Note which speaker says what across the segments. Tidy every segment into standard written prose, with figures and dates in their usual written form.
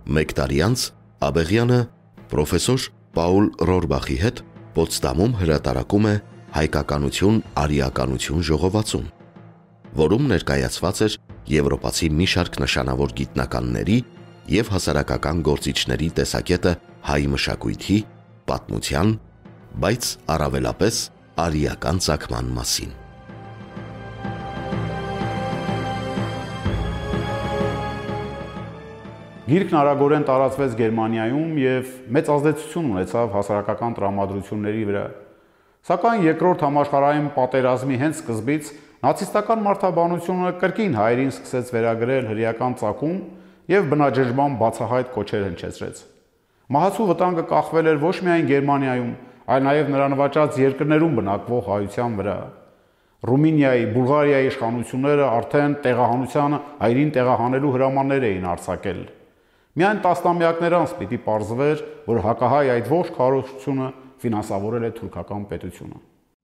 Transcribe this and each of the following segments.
Speaker 1: Մեկ տարի անց Աբեղյանը պրոֆեսոր Պաուլ Ռորբախի հետ Պոտսդամում հրատարակում է «Հայկականություն, արիականություն» ժողովածուն, որում ներկայացված էր եվրոպացի մի շարք նշանավոր գիտնականների և հասարակական գործիչների տեսակետը հայ մշակույթի, պատմության, բայց առավելապես արիական ծագման մասին։
Speaker 2: Գիրքն արագորեն տարածվեց Գերմանիայում և մեծ ազդեցություն ունեցավ հասարակական տրամադրությունների վրա։ Սակայն Երկրորդ համաշխարհային պատերազմի հենց սկզբից նացիստական մարդաբանությունը կրկին հայերին սկսեց վերագրել հրեական ծագում և բնաջնջման բացահայտ կոչեր հնչեցրեց։ Մահացու վտանգը կախվել էր ոչ միայն Գերմանիայում, այլ նաև նրա նվաճած երկրներում բնակվող հայության վրա։ Ռումինիայի, Բուլղարիայի իշխանությունները արդեն տեղահանության հայերին տեղահանելու հրամաններ էին արձակել։ Միայն տասնամյակներ անց պիտի պարզվեր, որ հակահայ այդ ողջ քարոզությունը ֆինանսավորել է թուրքական պետությունը։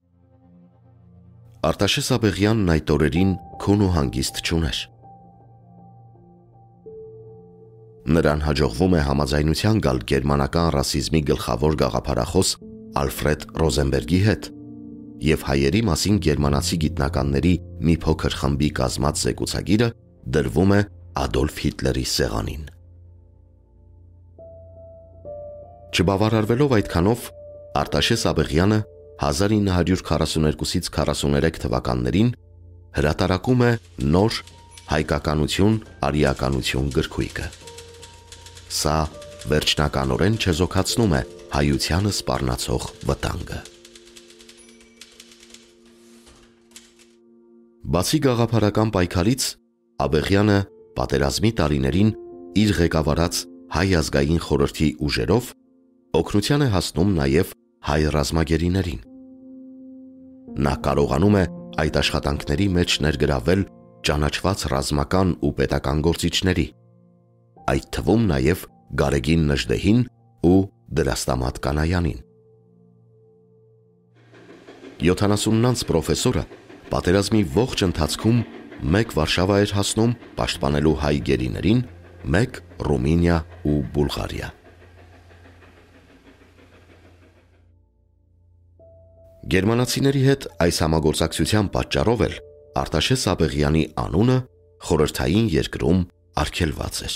Speaker 1: Արտաշես Աբեղյանն այդ օրերին քուն ու հանգիստ չուներ։ Նրան հաջողվում է համաձայնության գալ գերմանական ռասիզմի գլխավոր գաղափարախոս Ալֆրեդ Ռոզենբերգի հետ և հայերի մասին գերմանացի գիտնականների մի փոքր խմբի կազմած զեկուցագիրը դրվում է Ադոլֆ Հիտլերի սեղանին։ Չբավարարվելով այդքանով, Արտաշես Աբեղյանը 1942-ից 43 թվականներին հրատարակում է նոր «Հայկականություն, արիականություն» գրքույկը։ Սա վերջնականորեն չեզոքացնում է հայությանը սպառնացող վտանգը։ Բացի գաղափարական պայքարից, Աբեղյանը պատերազմի տարիներին իր ղեկավարած Հայ ազգային խորհրդի ուժերով օգնության է հասնում նաև հայ ռազմագերիներին։ Նա կարողանում է այդ աշխատանքների մեջ ներգրավել ճանաչված ռազմական ու պետական գործիչների, այդ թվում նաև Գարեգին Նժդեհին ու Դրաստամատ Կանայանին։ 70-անց պրոֆեսորը պատերազմի ողջ ընթացքում մեկ Վարշավա էր հասնում պաշտպանելու հայ գերիներին, մեկ Ռումինիա ու Բուլղարիա։ Գերմանացիների հետ այս համագործակցության պատճառով էլ Արտաշես Աբեղյանի անունը խորհրդային երկրում արգելված էր։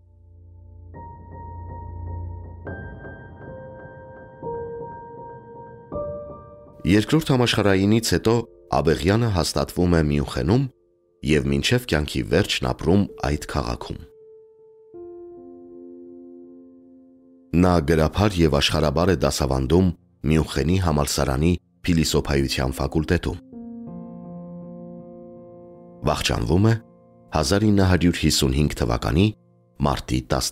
Speaker 1: Երկրորդ համաշխարհայինից հետո Աբեղյանը հաստատվում է Մյունխենում և մինչև կյանքի վերջն ապրում այդ քաղաքում։ Նա գրաբար և աշխարհաբար է դասավանդում Մյունխենի համալսարանի փիլիսոփայության ֆակուլտետում։ Վախճանվում է 1955 թվականի մարտի